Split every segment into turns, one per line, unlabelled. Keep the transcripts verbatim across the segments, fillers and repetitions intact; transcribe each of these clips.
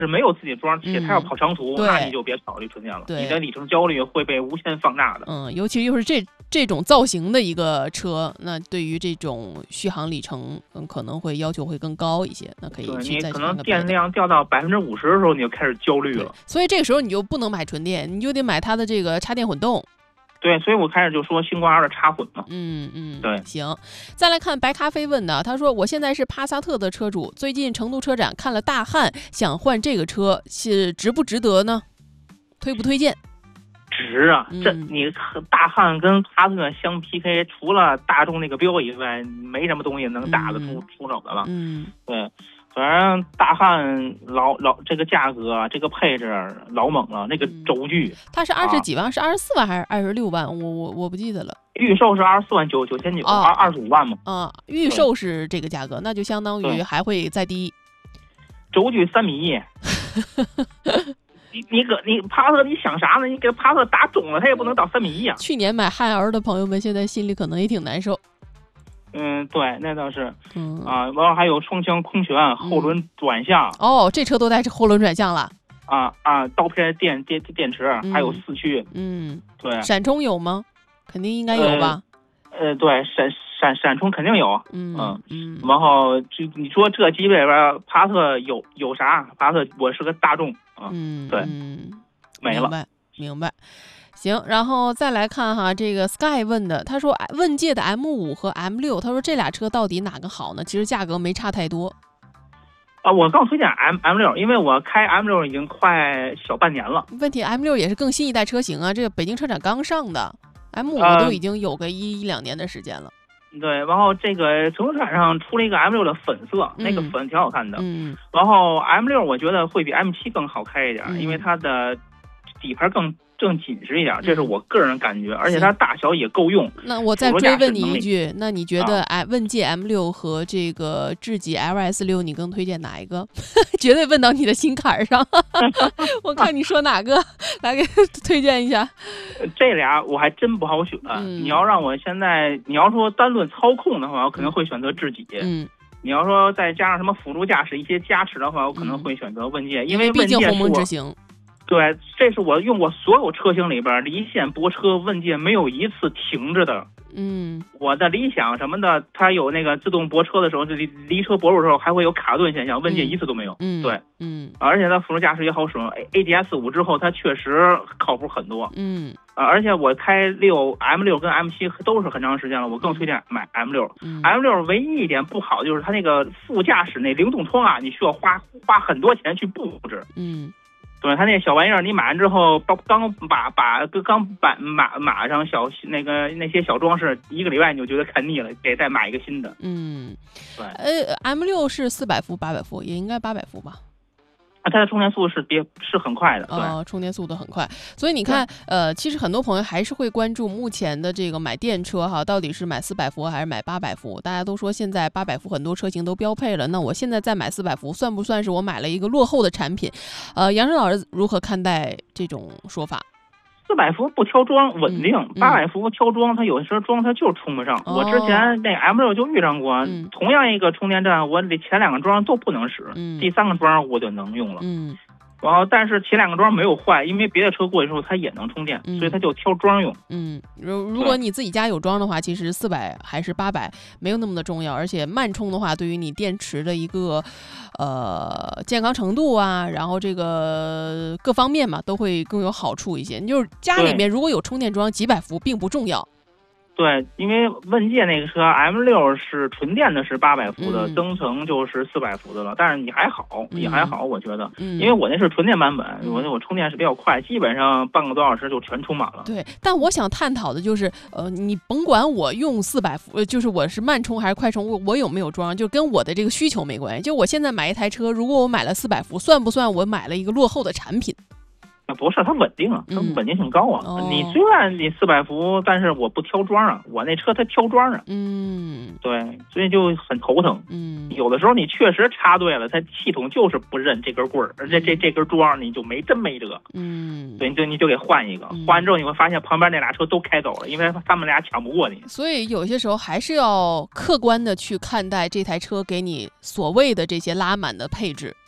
是没有自己桩，且它要跑长途，
嗯、
那你就别考虑纯电了，
你
的里程焦虑会被无限放大的。
嗯，尤其又是这这种造型的一个车，那对于这种续航里程，嗯，可能会要求会更高一些。那可以去再
你可能电量掉到百分之五十的时候，你就开始焦虑了。
所以这个时候你就不能买纯电，你就得买它的这个插电混动。
对，所以我开始就说星光 R 的插混嘛。
嗯嗯，
对，
行。再来看白咖啡问的，他说我现在是帕萨特的车主，最近成都车展看了大汉，想换这个车，是值不值得呢？推不推荐？
值啊！
嗯、
这你大汉跟帕萨特相 P K， 除了大众那个标以外，没什么东西能打得出、嗯、出手的了。
嗯，
对。反正大汉老老这个价格，这个配置老猛了，那个轴距，
嗯、它是二十几万，啊、是二十四万还是二十六万？我我我不记得了。
预售是二十四万九九千九，二二十五万嘛。
啊，预售是这个价格，那就相当于还会再低。
轴距三米一。你你搁你帕萨特，你想啥呢？你给帕萨特打肿了，它也不能到三米一啊。
去年买汉 R 的朋友们，现在心里可能也挺难受。
嗯，对，那倒是，
嗯
啊，完了还有双腔空悬、后轮转向、
嗯。哦，这车都带后轮转向了。
啊啊，刀片电电电池，嗯、还有四驱。
嗯，
对。
闪充有吗？肯定应该有吧。
呃，呃对，闪闪闪充肯定有。
嗯
嗯
嗯。
然后就你说这级别边，帕萨特有有啥？帕萨特我是个大众啊。
嗯，
对，
嗯，
没了。
明白，明白。行，然后再来看哈，这个 Sky 问的，他说问界的 M 五 和 M 六，他说这俩车到底哪个好呢？其实价格没差太多。
啊，我更推荐 M M 六，因为我开 M 六已经快小半年了。
问题 M 六也是更新一代车型啊，这个北京车展刚上的 M 五 都已经有个一、呃、一两年的时间了。
对，然后这个成都车展上出了一个 M 六的粉色，
嗯、
那个粉挺好看的。
嗯。
然后 M 六我觉得会比 M 七更好开一点，
嗯、
因为它的底盘更。更紧实一点，这是我个人感觉，嗯、而且它大小也够用。
那我再追问你一句，那你觉得哎，问界 M 六和这个智己 L S 六，你更推荐哪一个？绝对问到你的心坎上。我看你说哪个，来给推荐一下。
这俩我还真不好选。嗯、你要让我现在，你要说单论操控的话，我可能会选择智己。
嗯。
你要说再加上什么辅助驾驶一些加持的话，我可能会选择问界，
嗯、
因为
毕竟鸿蒙之行。
对，这是我用过所有车型里边，离线泊车问界没有一次停着的。
嗯，
我的理想什么的，它有那个自动泊车的时候，离离车泊入的时候还会有卡顿现象，问界一次都没有。
嗯，
对，
嗯，
而且它辅助驾驶也好使用 ，A D S 五之后它确实靠谱很多。
嗯，
啊，而且我开六 M 六跟 M 七都是很长时间了，我更推荐买 M 六。
嗯、
M 六唯一一点不好就是它那个副驾驶那灵动窗啊，你需要花花很多钱去布置。
嗯。
对，它那小玩意儿，你买完之后，刚刚把把刚把码码上小那个那些小装饰，一个礼拜你就觉得看腻了，得再买一个新的。
嗯，
对。
呃 ，M 六是四百伏、八百伏，也应该八百伏吧？
啊，它的充电速度是别是很快的，对、
哦，充电速度很快。所以你看，呃，其实很多朋友还是会关注目前的这个买电车哈，到底是买四百伏还是买八百伏？大家都说现在八百伏很多车型都标配了，那我现在再买四百伏，算不算是我买了一个落后的产品？呃，杨生老师如何看待这种说法？
四百伏不挑桩稳定，八百伏挑桩，它有的时候桩它就是充不上。
哦、
我之前那 M 六就遇上过、
嗯，
同样一个充电站，我前两个桩都不能使，
嗯、
第三个桩我就能用了。
嗯。
然后，但是前两个桩没有坏，因为别的车过去之后它也能充电，
嗯、
所以它就挑桩用。
嗯，如如果你自己家有桩的话，其实四百还是八百没有那么的重要，而且慢充的话，对于你电池的一个呃健康程度啊，然后这个各方面嘛，都会更有好处一些。你就是家里面如果有充电桩，几百伏并不重要。
对，因为问界那个车 M 六是纯电的，是八百伏的，
嗯、
增程就是四百伏的了。但是你还好，
嗯、
也还好，我觉得，
嗯、
因为我那是纯电版本，
嗯、
我我充电是比较快，基本上半个多小时就全充满了。
对，但我想探讨的就是，呃，你甭管我用四百伏，就是我是慢充还是快充，我我有没有装，就跟我的这个需求没关系。就我现在买一台车，如果我买了四百伏，算不算我买了一个落后的产品？
不是，它稳定啊，它稳定性高啊。
嗯哦、
你虽然你四百伏，但是我不挑桩啊，我那车它挑桩啊。
嗯，
对，所以就很头疼。
嗯，
有的时候你确实插对了，它系统就是不认这根棍儿，而且这这根桩你就没真没辙。
嗯，
对，你就你就给换一个，
嗯、
换完之后你会发现旁边那俩车都开走了，因为他们俩抢不过你。
所以有些时候还是要客观的去看待这台车给你所谓的这些拉满的配置。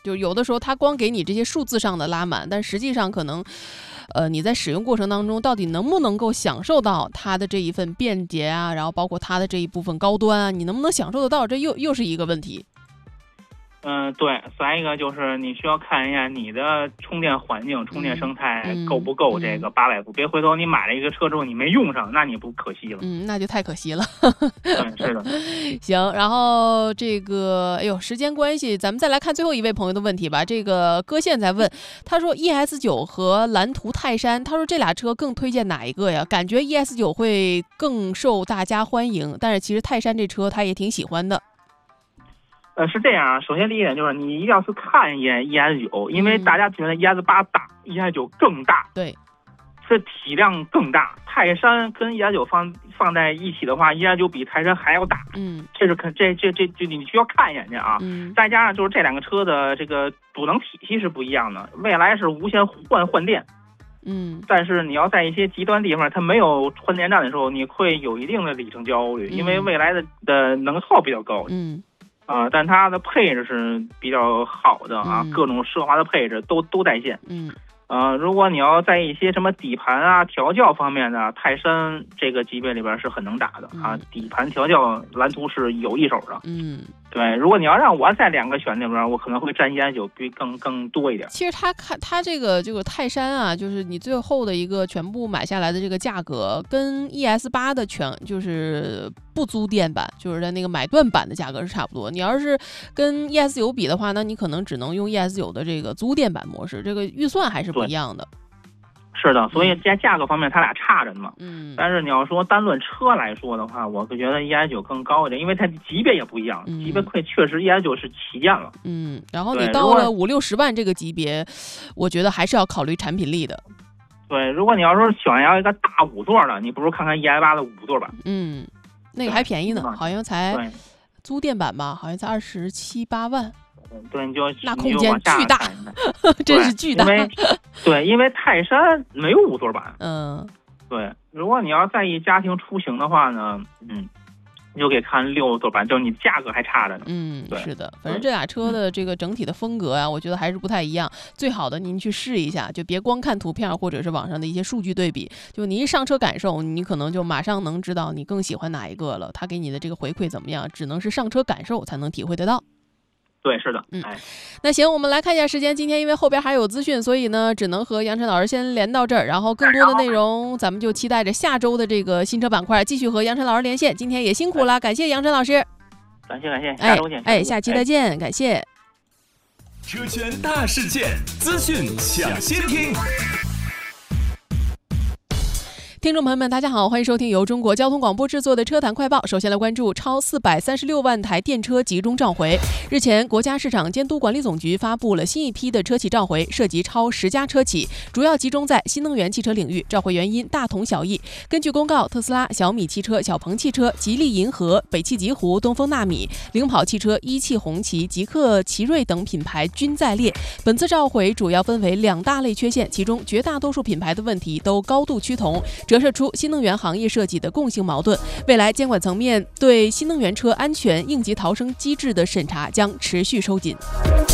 就有的时候它光给你这些数字上的拉满，但实际上可能呃你在使用过程当中到底能不能够享受到它的这一份便捷啊，然后包括它的这一部分高端啊，你能不能享受得到，这又又是一个问题。
嗯，对，再一个就是你需要看一下你的充电环境、充电生态够不够这个八百伏，别回头你买了一个车之后你没用上，那你不可惜了。
嗯，那就太可惜了。
对，是的。
行，然后这个，哎呦，时间关系，咱们再来看最后一位朋友的问题吧。这个歌线在问，他说 E S 九 和蓝图泰山，他说这俩车更推荐哪一个呀？感觉 E S 九 会更受大家欢迎，但是其实泰山这车他也挺喜欢的。
呃，是这样啊。首先第一点就是你一定要去看一眼 E S 九，因为大家觉得 E S 八大、嗯、，E S 九更大，
对，
是体量更大。泰山跟 E S 九放放在一起的话 ，E S 九比泰山还要大。嗯，这是可这这这这你需要看一眼去啊。嗯，再加上就是这两个车的这个组能体系是不一样的，未来是无线换换电。嗯，但是你要在一些极端地方，它没有换电站的时候，你会有一定的里程焦虑，嗯、因为未来的的能耗比较高。嗯。啊、呃，但它的配置是比较好的啊，嗯、各种奢华的配置都都在线。嗯，呃，如果你要在一些什么底盘啊、调教方面呢，泰山这个级别里边是很能打的、嗯、啊，底盘调教蓝图是有一手的。嗯，对，如果你要让我在两个选里边，我可能会占 E S 九比更更多一点。
其实他看他这个这个泰山啊，就是你最后的一个全部买下来的这个价格，跟 E S 八 的全就是不租电版，就是在那个买断版的价格是差不多。你要是跟 E S 九 比的话，那你可能只能用 E S 九 的这个租电版模式，这个预算还是不一样的。
是的，所以在价格方面它俩差着呢嘛。嗯，但是你要说单论车来说的话，我会觉得 E S 九 更高一点，因为它级别也不一样，嗯、级别会确实 E S 九 是旗舰了。
嗯，然后你到了五六十万这个级别，我觉得还是要考虑产品力的。
对，如果你要说想要一个大五座的，你不如看看 E S 八 的五座版。
嗯，那个还便宜呢，好像才租电版吧，好像才二十七八万。
对，你就
那空间巨大，真是巨大。
因为对，因为泰山没有五座版。嗯，对，如果你要在意家庭出行的话呢，嗯，你就可以看六座版，就是你价格还差着呢。
嗯，对，是的，反正这俩车的这个整体的风格啊，我觉得还是不太一样。最好的您去试一下，就别光看图片或者是网上的一些数据对比，就你一上车感受，你可能就马上能知道你更喜欢哪一个了。他给你的这个回馈怎么样，只能是上车感受才能体会得到。
对，是的，嗯，
那行，我们来看一下时间。今天因为后边还有资讯，所以呢，只能和杨晨老师先连到这儿。然后更多的内容，咱们就期待着下周的这个新车板块继续和杨晨老师连线。今天也辛苦了，感谢杨晨老师。
感谢感谢，下周见。
哎，哎下期再见，哎、感谢。
车圈大事件，资讯抢先听。
听众朋友们，大家好，欢迎收听由中国交通广播制作的车坛快报。首先来关注超四百三十六万台电车集中召回。日前，国家市场监督管理总局发布了新一批的车企召回，涉及超十家车企，主要集中在新能源汽车领域。召回原因大同小异。根据公告，特斯拉、小米汽车、小鹏汽车、吉利银河、北汽极狐、东风纳米、领跑汽车、一汽红旗、极氪奇瑞等品牌均在列。本次召回主要分为两大类缺陷，其中绝大多数品牌的问题都高度趋同，折射出新能源行业设计的共性矛盾。未来监管层面对新能源车安全应急逃生机制的审查将持续收紧。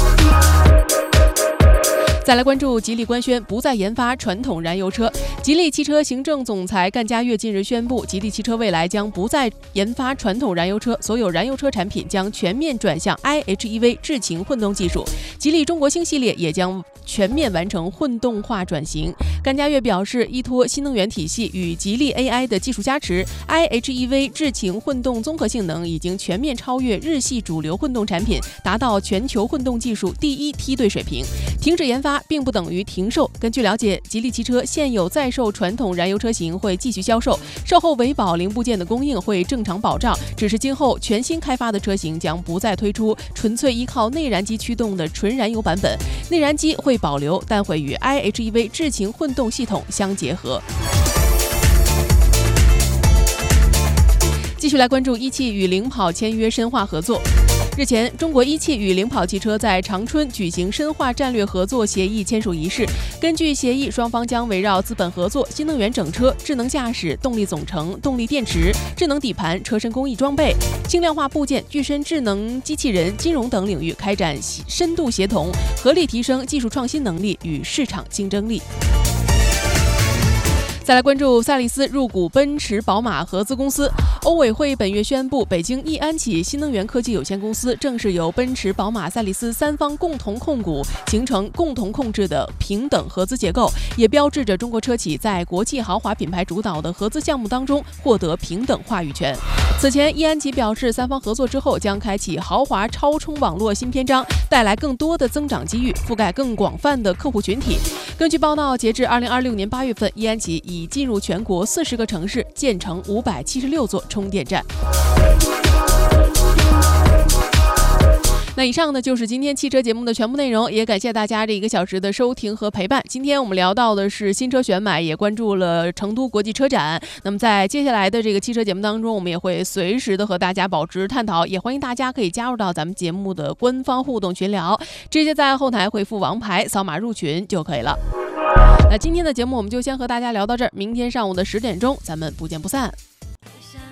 再来关注吉利官宣不再研发传统燃油车。吉利汽车行政总裁干家悦近日宣布，吉利汽车未来将不再研发传统燃油车，所有燃油车产品将全面转向 I H E V 智擎混动技术。吉利中国星系列也将全面完成混动化转型。干家悦表示，依托新能源体系与吉利 A I 的技术加持 ，I H E V 智擎混动综合性能已经全面超越日系主流混动产品，达到全球混动技术第一梯队水平。停止研发并不等于停售。根据了解，吉利汽车现有在售传统燃油车型会继续销售，售后维保零部件的供应会正常保障，只是今后全新开发的车型将不再推出纯粹依靠内燃机驱动的纯燃油版本，内燃机会保留，但会与 I H E V 智擎混动系统相结合。继续来关注一汽与领跑签约深化合作。 日前，中国一汽与领跑汽车在长春举行深化战略合作协议签署仪式。根据协议，双方将围绕资本合作、新能源整车、智能驾驶、动力总成、动力电池、智能底盘、车身工艺装备、轻量化部件、具身智能机器人、金融等领域开展深度协同，合力提升技术创新能力与市场竞争力。再来关注赛力斯入股奔驰、宝马合资公司。欧委会本月宣布，北京易安企新能源科技有限公司正式由奔驰、宝马、赛力斯三方共同控股，形成共同控制的平等合资结构，也标志着中国车企在国际豪华品牌主导的合资项目当中获得平等话语权。此前，易安企表示，三方合作之后将开启豪华超充网络新篇章，带来更多的增长机遇，覆盖更广泛的客户群体。根据报道，截至二零二六年八月份，易安企已进入全国四十个城市，建成五百七十六座充电站。那以上呢就是今天汽车节目的全部内容，也感谢大家这一个小时的收听和陪伴。今天我们聊到的是新车选买，也关注了成都国际车展。那么在接下来的这个汽车节目当中，我们也会随时的和大家保持探讨，也欢迎大家可以加入到咱们节目的官方互动群聊，直接在后台回复王牌扫码入群就可以了。那今天的节目我们就先和大家聊到这儿，明天上午的十点钟咱们不见不散。